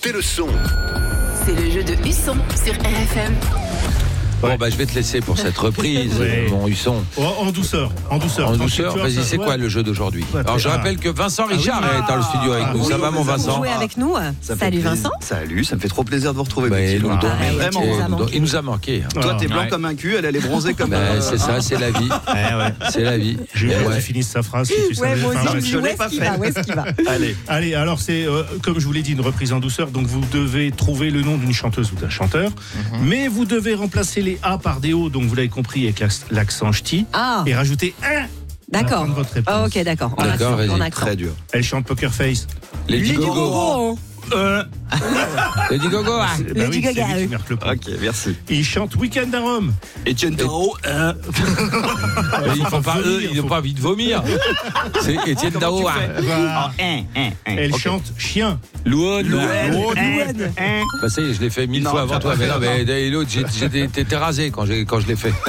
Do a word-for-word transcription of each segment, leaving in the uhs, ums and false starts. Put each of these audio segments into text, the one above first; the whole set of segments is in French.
Montez le son. C'est le jeu de Husson sur R F M. Bon, bah, je vais te laisser pour cette reprise, ouais. mon Husson. Oh, en douceur, en douceur. En douceur, vas-y, c'est quoi le jeu d'aujourd'hui? Alors, je rappelle que Vincent Richard ah, oui. est dans le studio avec nous. Oui, ça va, mon Vincent? Jouer avec nous. Salut Vincent. Salut, ça me fait trop plaisir de vous retrouver. Bah, il, nous ah, donne, vraiment, il, nous il nous a manqué. Toi, ah, t'es blanc ouais. comme un cul, elle, elle est bronzée comme bah, un. C'est ça, c'est la vie. ouais, ouais. C'est la vie. Je vais ouais. qu'il finisse sa phrase. Si tu ouais, savais. moi Enfin, aussi, je où l'ai est-ce pas qu'il fait. va, où est-ce qu'il va Allez. Allez, alors c'est, euh, comme je vous l'ai dit, une reprise en douceur. Donc vous devez trouver le nom d'une chanteuse ou d'un chanteur. Mm-hmm. Mais vous devez remplacer les A par des O. Donc vous l'avez compris avec l'accent ch'ti. Ah. Et rajouter un. D'accord. Votre réponse. Oh, ok, d'accord. En d'accord, accent, vas-y. Très dur. Elle chante Poker Face. Lady Gogo. Euh... Lady Gogo. Bah Lady oui, Gaga. c'est lui qui marque le point. Ok, merci. Il chante Weekend à Rome. Etienne Dao. Euh... Ils font pas eux, ils n'ont pas envie de vomir. C'est Etienne Dao. Voilà. Elle okay. chante Chien. Louane. Louane. Bah ça y est, je l'ai fait mille non, fois avant toi. Mais non, mais l'autre, j'étais rasé quand, quand je l'ai fait.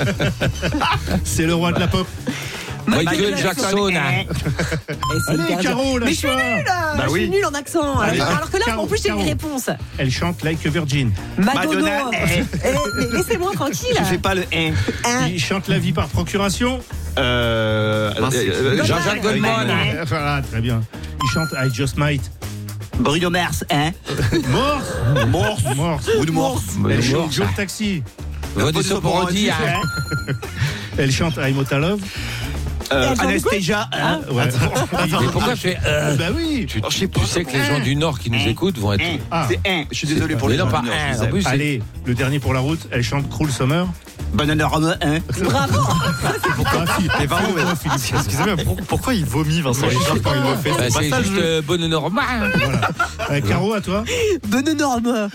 C'est le roi de la pop. Michael Jackson. Allez, Caro, mais je suis nulle. Bah je oui. suis nulle en accent. Allez, alors que là, Caro, en plus, j'ai une Caro. réponse. Elle chante Like a Virgin. Madonna. Eh, mais laissez-moi tranquille. Je fais pas le un. Un. Il chante La vie par procuration. Euh. euh Jean-Jacques Goldman. Voilà, très bien. Il chante I Just Might. Bruno Mars, hein. Morse. Morse. Morse. Ou de Morse. Elle chante Joe Taxi. Vanessa Paradis. Elle chante I'm Ota Love. Euh, Anastasia. Ah, ouais. Mais pourquoi je fais euh, Bah oui. Tu, tu, tu sais que les gens du Nord qui nous écoutent vont être. Ah. C'est un. Je suis désolé pour les gens gens pas du Nord, un. je vous En aime. plus, Allez, le dernier pour la route. Elle chante Cruel Summer. Banana Rama, hein. Bravo. Pourquoi Philippe Mais pardon, mais excusez-moi, pour- pourquoi il vomit Vincent Richard quand il le fait? Bah, C'est pas c'est ça le juste jeu. euh, bonne normal. Voilà. Euh, Caro, à toi. Bonne norme.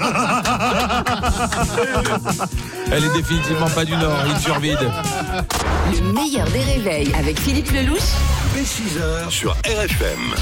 Elle est définitivement pas du Nord, il survide. Le meilleur des réveils avec Philippe Lelouch. Dès six heures sur R F M.